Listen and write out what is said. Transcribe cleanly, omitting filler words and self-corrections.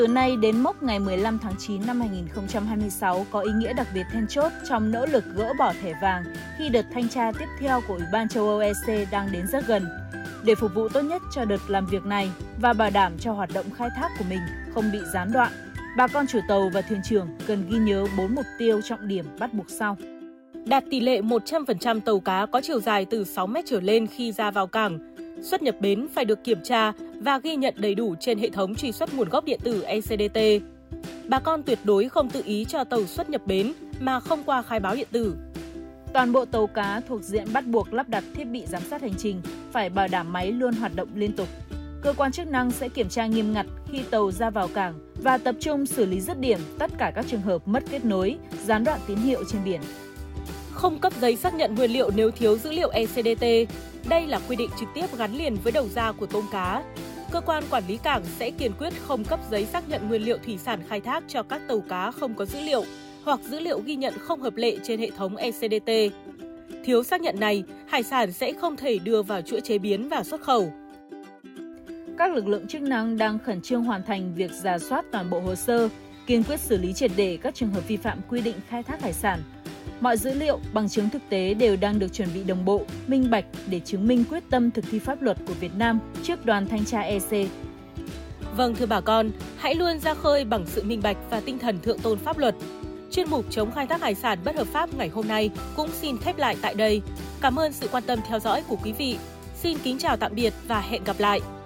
Từ nay đến mốc ngày 15 tháng 9 năm 2026 có ý nghĩa đặc biệt then chốt trong nỗ lực gỡ bỏ thẻ vàng khi đợt thanh tra tiếp theo của Ủy ban châu Âu EC đang đến rất gần. Để phục vụ tốt nhất cho đợt làm việc này và bảo đảm cho hoạt động khai thác của mình không bị gián đoạn, bà con chủ tàu và thuyền trưởng cần ghi nhớ 4 mục tiêu trọng điểm bắt buộc sau. Đạt tỷ lệ 100% tàu cá có chiều dài từ 6 mét trở lên khi ra vào cảng. Xuất nhập bến phải được kiểm tra và ghi nhận đầy đủ trên hệ thống truy xuất nguồn gốc điện tử ECDT. Bà con tuyệt đối không tự ý cho tàu xuất nhập bến mà không qua khai báo điện tử. Toàn bộ tàu cá thuộc diện bắt buộc lắp đặt thiết bị giám sát hành trình phải bảo đảm máy luôn hoạt động liên tục. Cơ quan chức năng sẽ kiểm tra nghiêm ngặt khi tàu ra vào cảng và tập trung xử lý dứt điểm tất cả các trường hợp mất kết nối, gián đoạn tín hiệu trên biển. Không cấp giấy xác nhận nguyên liệu nếu thiếu dữ liệu ECDT. Đây là quy định trực tiếp gắn liền với đầu ra của tôm cá. Cơ quan quản lý cảng sẽ kiên quyết không cấp giấy xác nhận nguyên liệu thủy sản khai thác cho các tàu cá không có dữ liệu hoặc dữ liệu ghi nhận không hợp lệ trên hệ thống ECDT. Thiếu xác nhận này, hải sản sẽ không thể đưa vào chuỗi chế biến và xuất khẩu. Các lực lượng chức năng đang khẩn trương hoàn thành việc rà soát toàn bộ hồ sơ, kiên quyết xử lý triệt để các trường hợp vi phạm quy định khai thác hải sản. Mọi dữ liệu, bằng chứng thực tế đều đang được chuẩn bị đồng bộ, minh bạch để chứng minh quyết tâm thực thi pháp luật của Việt Nam trước đoàn thanh tra EC. Vâng thưa bà con, hãy luôn ra khơi bằng sự minh bạch và tinh thần thượng tôn pháp luật. Chuyên mục chống khai thác hải sản bất hợp pháp ngày hôm nay cũng xin khép lại tại đây. Cảm ơn sự quan tâm theo dõi của quý vị. Xin kính chào tạm biệt và hẹn gặp lại.